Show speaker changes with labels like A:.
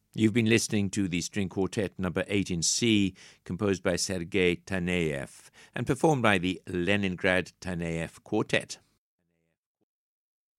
A: You've been listening to the String Quartet number 8 in C, composed by Sergei Taneyev and performed by the Leningrad Taneyev Quartet.